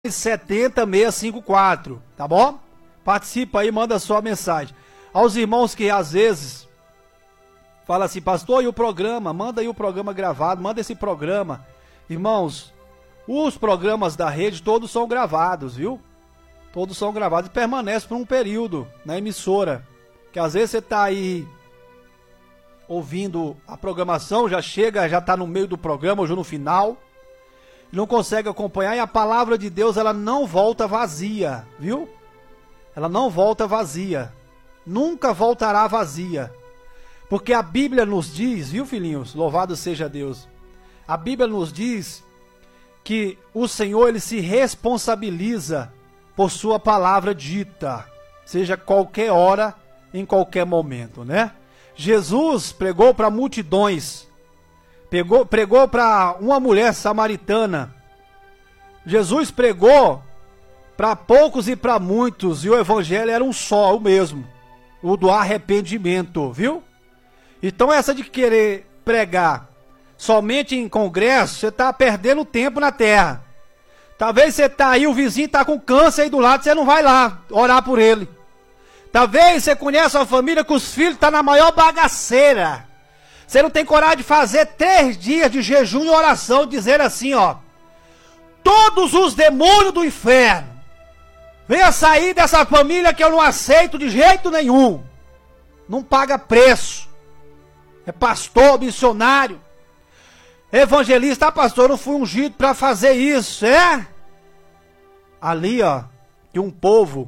70654, tá bom? Participa aí, manda sua mensagem. Aos irmãos que às vezes fala assim, pastor, e o programa? Manda aí o programa gravado, manda esse programa. Irmãos, os programas da rede todos são gravados, viu? Todos são gravados e permanecem por um período na emissora. Que às vezes você tá aí ouvindo a programação, já chega, já tá no meio do programa, ou no final, não consegue acompanhar, e a palavra de Deus, ela não volta vazia, viu? Ela não volta vazia, nunca voltará vazia, porque a Bíblia nos diz, viu, filhinhos, louvado seja Deus, a Bíblia nos diz que o Senhor, ele se responsabiliza por sua palavra dita, seja qualquer hora, em qualquer momento, né? Jesus pregou para multidões, pregou para uma mulher samaritana. Jesus pregou para poucos e para muitos, e o evangelho era um só, o mesmo, o do arrependimento, viu? Então essa de querer pregar somente em congresso, você está perdendo tempo na terra. Talvez você está aí, o vizinho está com câncer aí do lado, você não vai lá orar por ele. Talvez você conheça uma família que os filhos estão na maior bagaceira. Você não tem coragem de fazer 3 dias de jejum e oração, dizer assim, ó: todos os demônios do inferno, venha sair dessa família que eu não aceito de jeito nenhum. Não paga preço. É pastor, missionário, evangelista. Ah, pastor, eu não fui ungido para fazer isso, é? Ali, ó, que um povo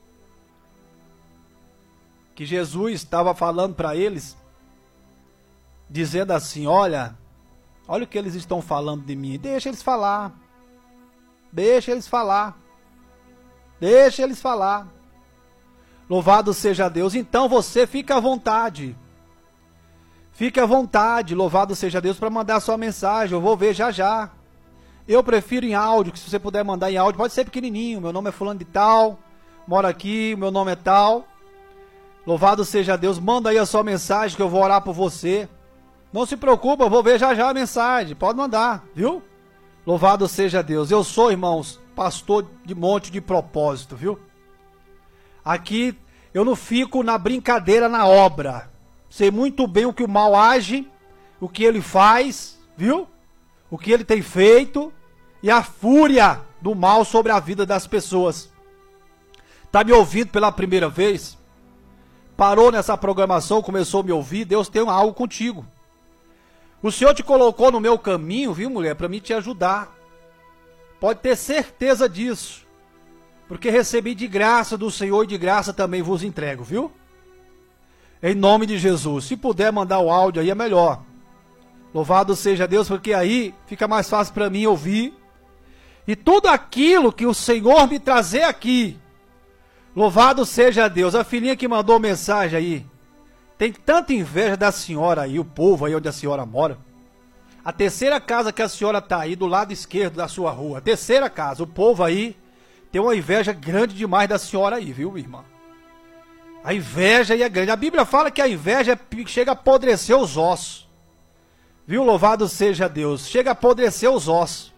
que Jesus estava falando para eles, dizendo assim, olha o que eles estão falando de mim, deixa eles falar, deixa eles falar, deixa eles falar, louvado seja Deus. Então você fica à vontade, louvado seja Deus, para mandar sua mensagem, eu vou ver já já. Eu prefiro em áudio, que se você puder mandar em áudio, pode ser pequenininho, meu nome é fulano de tal, moro aqui, meu nome é tal, louvado seja Deus, manda aí a sua mensagem que eu vou orar por você. Não se preocupa, eu vou ver já já a mensagem, pode mandar, viu? Louvado seja Deus. Eu sou, irmãos, pastor de monte de propósito, viu? Aqui eu não fico na brincadeira, na obra. Sei muito bem o que o mal age, o que ele faz, viu? O que ele tem feito e a fúria do mal sobre a vida das pessoas. Tá me ouvindo pela primeira vez? Parou nessa programação, começou a me ouvir? Deus tem algo contigo. O Senhor te colocou no meu caminho, viu, mulher, para mim te ajudar. Pode ter certeza disso, porque recebi de graça do Senhor e de graça também vos entrego, viu? Em nome de Jesus. Se puder mandar o áudio aí é melhor. Louvado seja Deus, porque aí fica mais fácil para mim ouvir. E tudo aquilo que o Senhor me trazer aqui, louvado seja Deus. A filhinha que mandou mensagem aí, tem tanta inveja da senhora aí, o povo aí onde a senhora mora. A terceira casa que a senhora tá aí, do lado esquerdo da sua rua, a terceira casa, o povo aí tem uma inveja grande demais da senhora aí, viu, minha irmã? A inveja aí é grande. A Bíblia fala que a inveja chega a apodrecer os ossos. Viu, louvado seja Deus, chega a apodrecer os ossos.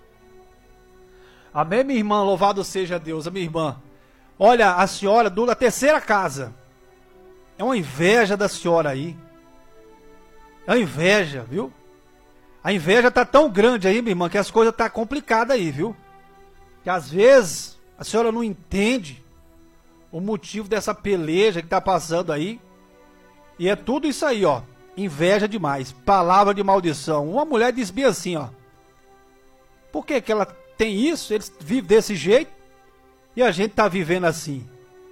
Amém, minha irmã, louvado seja Deus, a minha irmã. Olha, a senhora da terceira casa, é uma inveja da senhora aí. É uma inveja, viu? A inveja tá tão grande aí, minha irmã, que as coisas tá complicadas aí, viu? Que às vezes a senhora não entende o motivo dessa peleja que tá passando aí. E é tudo isso aí, ó. Inveja demais. Palavra de maldição. Uma mulher diz bem assim, ó: por que que ela tem isso? Eles vivem desse jeito e a gente tá vivendo assim.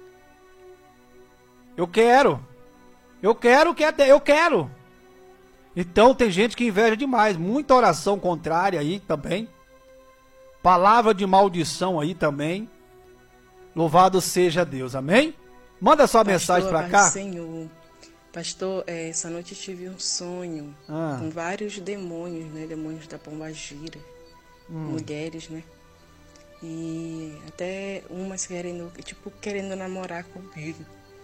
Eu quero. Então tem gente que inveja demais. Muita oração contrária aí também. Palavra de maldição aí também. Louvado seja Deus, amém? Manda sua mensagem para cá. Senhor, pastor, essa noite eu tive um sonho com vários demônios, né? Demônios da pombagira, mulheres, né? E até umas querendo namorar comigo.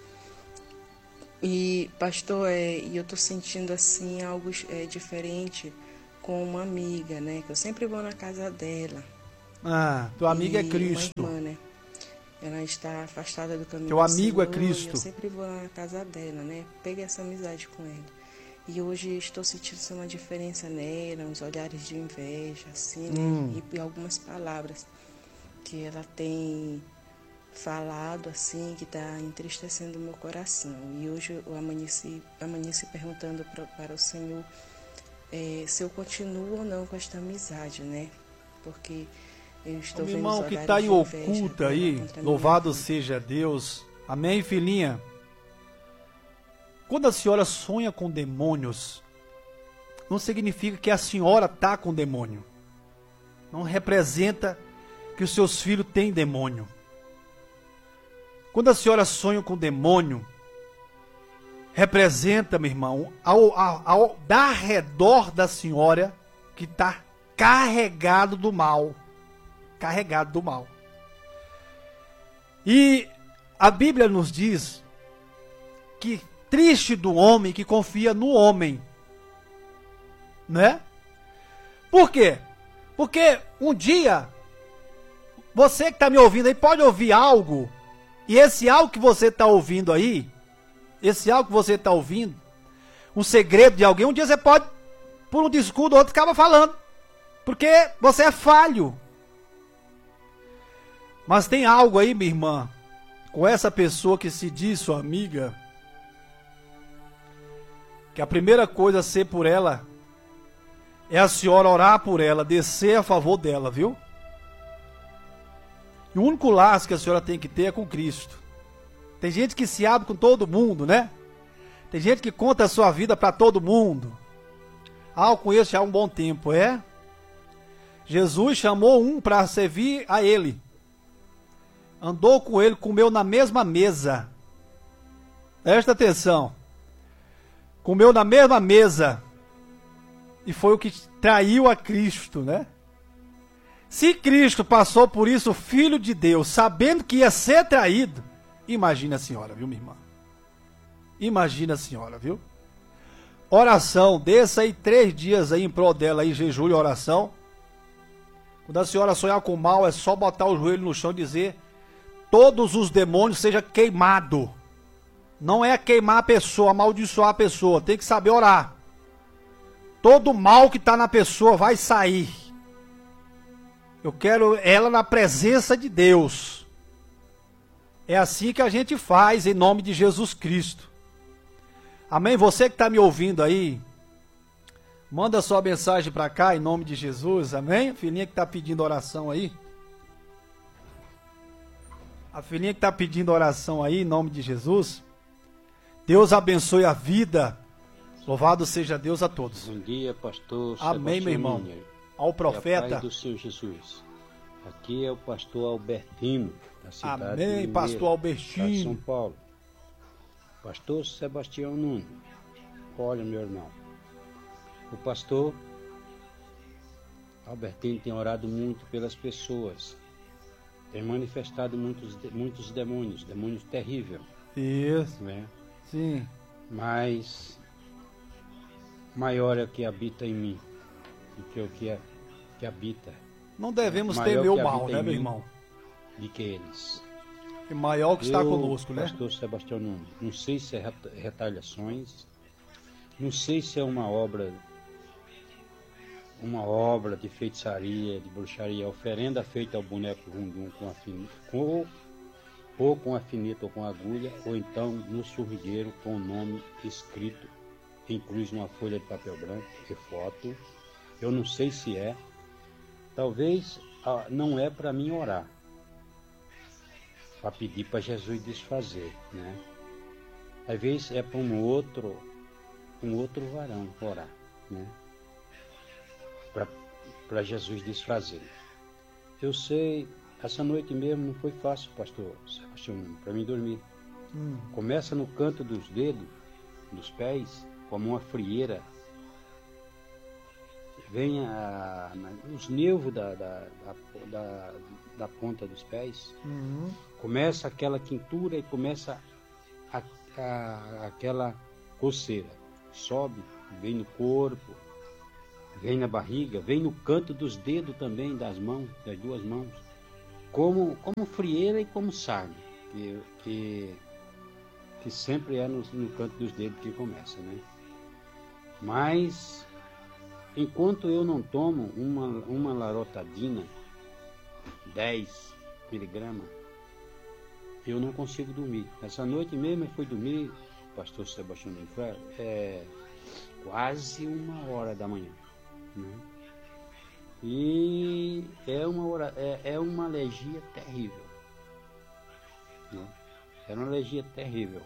E, pastor, eu tô sentindo assim algo diferente com uma amiga, né? Que eu sempre vou na casa dela. Teu amigo é Cristo. Uma irmã, né? Ela está afastada do caminho. Teu amigo é Cristo. Eu sempre vou na casa dela, né? Peguei essa amizade com ele. E hoje estou sentindo uma diferença nela, uns olhares de inveja, assim, né? E algumas palavras que ela tem falado, assim, que está entristecendo o meu coração. E hoje eu amanheci perguntando para o Senhor se eu continuo ou não com esta amizade, né? Porque eu estou vendo irmão que está em oculta aí, louvado seja Deus. Amém, filhinha? Quando a senhora sonha com demônios, não significa que a senhora está com demônio. Não representa que os seus filhos têm demônio. Quando a senhora sonha com demônio, representa, meu irmão, ao redor da senhora que está carregado do mal. Carregado do mal. E a Bíblia nos diz que triste do homem que confia no homem. Né? Por quê? Porque um dia, você que está me ouvindo aí, pode ouvir algo, e esse algo que você está ouvindo aí, um segredo de alguém, um dia você pode, por um descuido, outro acaba falando, porque você é falho. Mas tem algo aí, minha irmã, com essa pessoa que se diz sua amiga, que a primeira coisa a ser por ela é a senhora orar por ela, descer a favor dela, viu? E o único laço que a senhora tem que ter é com Cristo. Tem gente que se abre com todo mundo, né? Tem gente que conta a sua vida para todo mundo. Eu conheço já há um bom tempo, Jesus chamou um para servir a ele. Andou com ele, comeu na mesma mesa. Presta atenção. Comeu na mesma mesa. E foi o que traiu a Cristo, né? Se Cristo passou por isso, Filho de Deus, sabendo que ia ser traído, imagina a senhora, viu, minha irmã? Imagina a senhora, viu? Oração, desça aí 3 dias aí em prol dela, aí, jejum e oração. Quando a senhora sonhar com mal, é só botar o joelho no chão e dizer: todos os demônios sejam queimados. Não é queimar a pessoa, amaldiçoar a pessoa, tem que saber orar. Todo mal que está na pessoa vai sair. Eu quero ela na presença de Deus. É assim que a gente faz, em nome de Jesus Cristo. Amém? Você que está me ouvindo aí, manda sua mensagem para cá, em nome de Jesus. Amém? A filhinha que está pedindo oração aí. A filhinha que está pedindo oração aí, em nome de Jesus. Deus abençoe a vida. Louvado seja Deus a todos. Bom dia, pastor. Amém, meu irmão. Ao profeta. A paz do Senhor Jesus. Aqui é o pastor Albertino, da cidade de Amém, Limeira, pastor Albertino. São Paulo. Pastor Sebastião Nunes. Olha, meu irmão. O pastor Albertino tem orado muito pelas pessoas. Tem manifestado muitos demônios terríveis. Isso. Né? Sim. Mas maior é o que habita em mim do que o que habita. Não devemos temer o mal, né, meu irmão? De que eles. É maior que está conosco, né? Pastor Sebastião Nunes, não sei se é retaliações, não sei se é uma obra de feitiçaria, de bruxaria, oferenda feita ao boneco Rundum ou com alfinete ou com agulha, ou então no surrigueiro com o nome escrito em cruz numa folha de papel branco e foto. Eu não sei se é. Talvez não é para mim orar, para pedir para Jesus desfazer, né? Às vezes é para um outro varão orar, né? Para Jesus desfazer. Eu sei, essa noite mesmo não foi fácil, pastor Sebastião, para mim dormir. Começa no canto dos dedos, dos pés, como uma frieira. Vem os nervos da ponta dos pés. Começa aquela quintura e começa aquela coceira. Sobe, vem no corpo. vem na barriga, vem no canto dos dedos também, das mãos, das duas mãos, como frieira e como sarna, que sempre é no canto dos dedos que começa, né? Mas, enquanto eu não tomo uma larotadina, 10 miligramas, eu não consigo dormir. Essa noite mesmo eu fui dormir, pastor Sebastião do Inferno, quase 1h da manhã, né? E é uma alergia terrível, né? Era uma alergia terrível.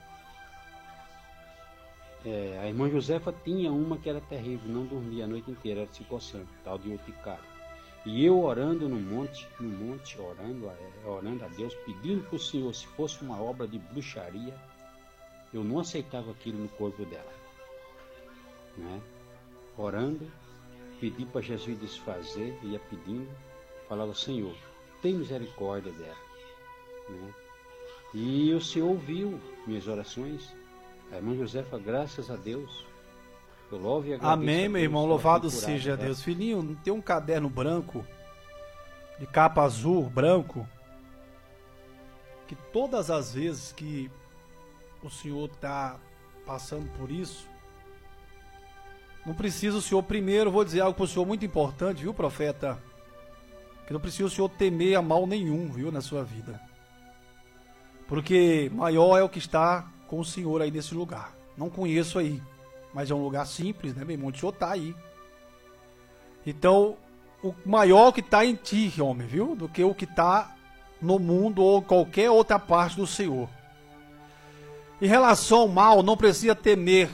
A irmã Josefa tinha uma que era terrível, não dormia a noite inteira, era se coçando, tal de urticária. E eu orando no monte, orando a Deus, pedindo para o Senhor, se fosse uma obra de bruxaria, eu não aceitava aquilo no corpo dela, né? Orando, pedi para Jesus desfazer, ia pedindo, falava, Senhor, tem misericórdia dela, né? E o Senhor ouviu minhas orações. A irmã Josefa, graças a Deus, eu louvo e agradeço. Amém, meu irmão, louvado seja Deus. Filhinho, não tem um caderno branco, de capa azul, branco, que todas as vezes que o senhor está passando por isso, não precisa o senhor, primeiro, vou dizer algo para o senhor muito importante, viu, profeta? Que não precisa o senhor temer a mal nenhum, viu, na sua vida. Porque maior é o que está com o senhor aí nesse lugar. Não conheço aí, mas é um lugar simples, né, meu irmão? O senhor está aí. Então, o maior que está em ti, homem, viu? Do que o que está no mundo ou qualquer outra parte do Senhor. Em relação ao mal, não precisa temer.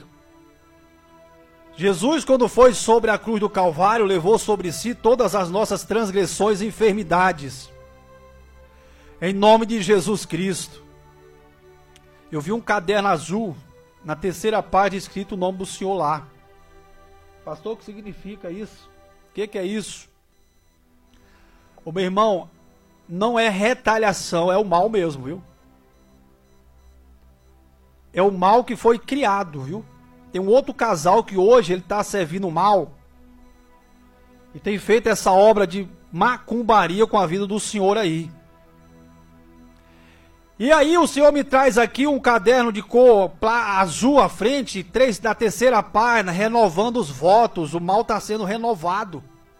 Jesus, quando foi sobre a cruz do Calvário, levou sobre si todas as nossas transgressões e enfermidades. Em nome de Jesus Cristo. Eu vi um caderno azul, na terceira página, escrito o nome do Senhor lá. Pastor, o que significa isso? O que é isso? Ô, meu irmão, não é retaliação, é o mal mesmo, viu? É o mal que foi criado, viu? Tem um outro casal que hoje ele está servindo mal e tem feito essa obra de macumbaria com a vida do senhor aí. E aí o senhor me traz aqui um caderno de cor azul à frente, da terceira página, renovando os votos. O mal está sendo renovado.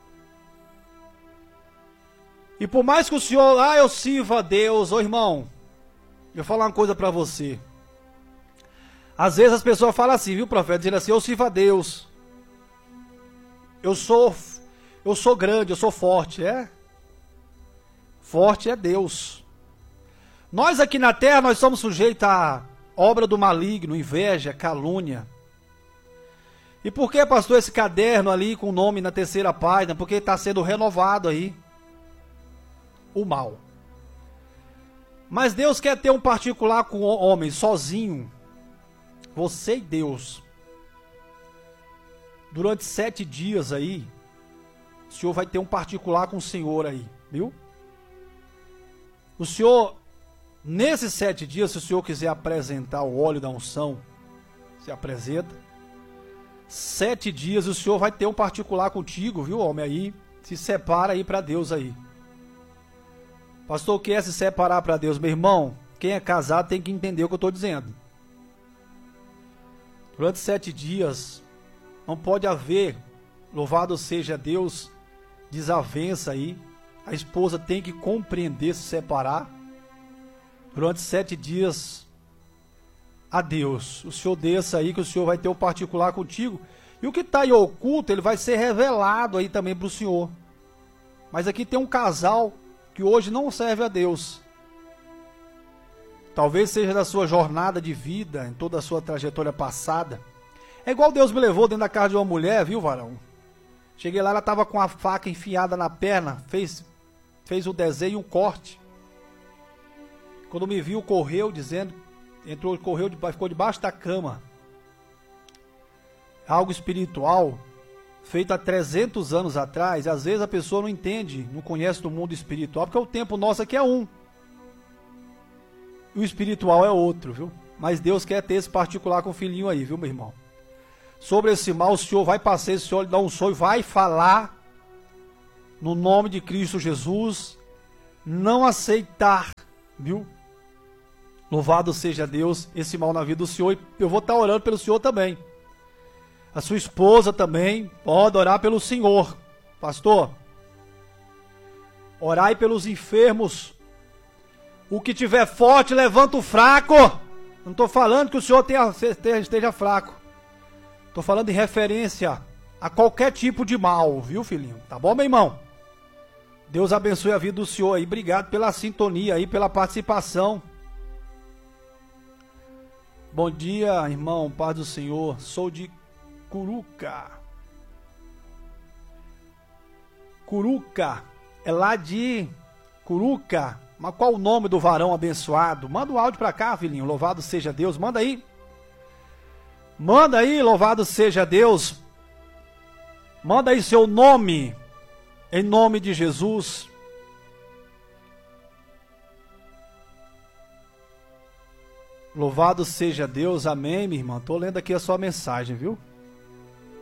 E por mais que o senhor, eu sirvo a Deus, ô irmão, eu vou falar uma coisa para você. Às vezes as pessoas falam assim, viu, profeta, dizendo assim, eu sirvo a Deus. Eu sou grande, eu sou forte, Forte é Deus. Nós aqui na terra, nós somos sujeitos à obra do maligno, inveja, calúnia. E por que, pastor, esse caderno ali com o nome na terceira página? Porque está sendo renovado aí o mal. Mas Deus quer ter um particular com o homem, sozinho. Você e Deus. Durante 7 dias aí, o senhor vai ter um particular com o senhor aí, viu? O senhor... Nesses 7 dias, se o senhor quiser apresentar o óleo da unção, se apresenta. 7 dias o senhor vai ter um particular contigo, viu, homem? Aí, se separa aí para Deus aí. Pastor, quer se separar para Deus? Meu irmão, quem é casado tem que entender o que eu estou dizendo. Durante 7 dias, não pode haver, louvado seja Deus, desavença aí. A esposa tem que compreender, se separar. Durante 7 dias, a Deus. O Senhor desça aí, que o Senhor vai ter o particular contigo. E o que está aí oculto, ele vai ser revelado aí também para o Senhor. Mas aqui tem um casal que hoje não serve a Deus. Talvez seja da sua jornada de vida, em toda a sua trajetória passada. É igual Deus me levou dentro da casa de uma mulher, viu, varão? Cheguei lá, ela estava com a faca enfiada na perna, fez o desenho e um corte. Quando me viu, correu, dizendo, correu, ficou debaixo da cama. Algo espiritual, feito há 300 anos atrás. Às vezes a pessoa não entende, não conhece do mundo espiritual, porque o tempo nosso aqui é um. E o espiritual é outro, viu? Mas Deus quer ter esse particular com o filhinho aí, viu, meu irmão? sobre esse mal, o Senhor vai passar esse óleo, dar um sonho, vai falar no nome de Cristo Jesus, não aceitar, viu? Louvado seja Deus, esse mal na vida do Senhor, e eu vou estar orando pelo Senhor também. A sua esposa também pode orar pelo Senhor, pastor. Orai pelos enfermos. O que tiver forte, levanta o fraco. Não estou falando que o Senhor esteja fraco. Estou falando em referência a qualquer tipo de mal, viu, filhinho? Tá bom, meu irmão? Deus abençoe a vida do senhor aí. Obrigado pela sintonia aí, pela participação. Bom dia, irmão. Paz do Senhor. Sou de Curuca. Curuca. É lá de Curuca. Mas qual o nome do varão abençoado? Manda o áudio pra cá, filhinho. Louvado seja Deus. Manda aí. Manda aí, louvado seja Deus. Manda aí seu nome. Em nome de Jesus. Louvado seja Deus. Amém, minha irmã. Tô lendo aqui a sua mensagem, viu?